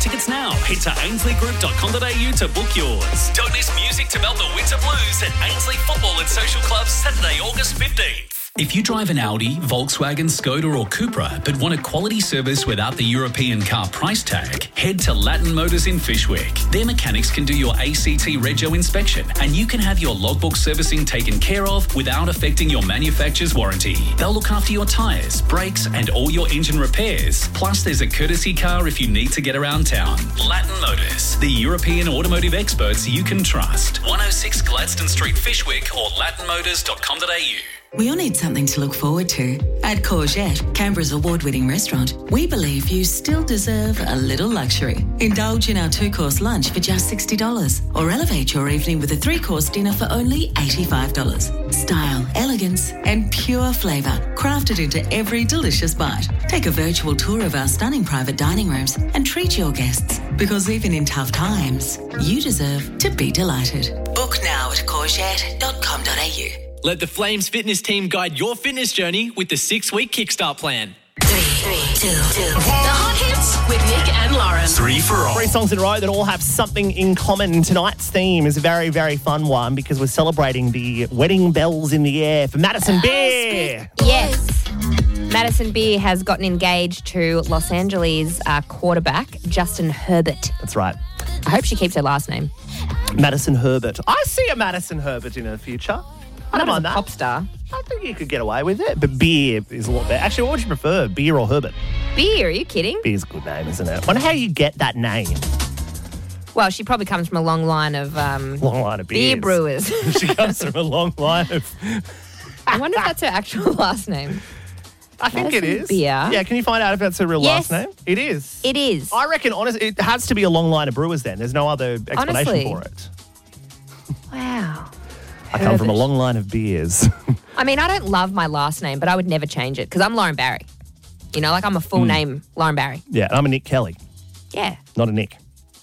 tickets now. Head to ainsleygroup.com.au to book yours. Don't miss music to melt the winter blues at Ainsley Football and Social Club Saturday, August 15th. If you drive an Audi, Volkswagen, Skoda or Cupra but want a quality service without the European car price tag, head to Latin Motors in Fyshwick. Their mechanics can do your ACT Rego inspection and you can have your logbook servicing taken care of without affecting your manufacturer's warranty. They'll look after your tyres, brakes and all your engine repairs. Plus there's a courtesy car if you need to get around town. Latin Motors, the European automotive experts you can trust. 106 Gladstone Street, Fyshwick or latinmotors.com.au. We all need something to look forward to. At Courgette, Canberra's award-winning restaurant, we believe you still deserve a little luxury. Indulge in our 2-course lunch for just $60 or elevate your evening with a 3-course dinner for only $85. Style, elegance and pure flavour crafted into every delicious bite. Take a virtual tour of our stunning private dining rooms and treat your guests because even in tough times, you deserve to be delighted. Book now at courgette.com.au. Let the Flames fitness team guide your fitness journey with the 6-week Kickstart plan. 3, 2, 1. The Hot Hits with Nick and Lauren. 3 for all. 3 songs in a row that all have something in common. Tonight's theme is a very, very fun one because we're celebrating the wedding bells in the air for Madison Beer. Yes. Madison Beer has gotten engaged to Los Angeles quarterback Justin Herbert. That's right. I hope she keeps her last name. Madison Herbert. I see a Madison Herbert in her future. I don't mind that. Pop star. I think you could get away with it, but Beer is a lot better. Actually, what would you prefer, Beer or Herbert? Beer, are you kidding? Beer's a good name, isn't it? I wonder how you get that name. Well, she probably comes from a long line of beer beers. brewers. She comes from a long line of... I wonder if that's her actual last name. I think it is. Beer. Yeah, can you find out if that's her real last name? It is. It is. I reckon, honestly, it has to be a long line of brewers then. There's no other explanation Honestly. for it. Wow. I come from a long line of beers. I mean, I don't love my last name, but I would never change it because I'm Lauren Barry. You know, like I'm a full name Lauren Barry. Yeah, I'm a Nick Kelly, Yeah. not a Nick.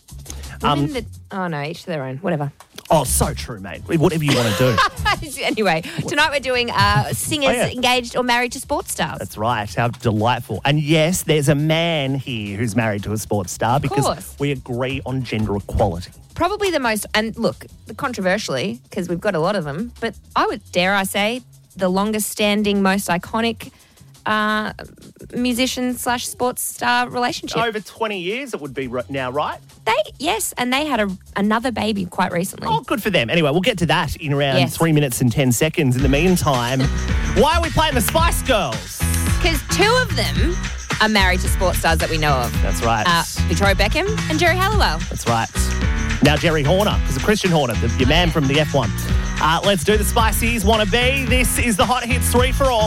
Oh, no, each to their own. Whatever. Oh, so true, mate. Whatever you want to do. Anyway, tonight we're doing singers engaged or married to sports stars. That's right. How delightful. And yes, there's a man here who's married to a sports star because we agree on gender equality. Probably the most, and look, controversially, because we've got a lot of them, but I would dare I say the longest standing, most iconic musician / sports star relationship. Over 20 years it would be now, right? And they had another baby quite recently. Oh, good for them. Anyway, we'll get to that in around 3 minutes and 10 seconds. In the meantime, why are we playing the Spice Girls? Because 2 of them are married to sports stars that we know of. That's right. Victoria Beckham and Jerry Halliwell. That's right. Now Jerry Horner, because of Christian Horner, your man from the F1. Let's do the Spices. Wanna be? This is the Hot Hits 3 for all.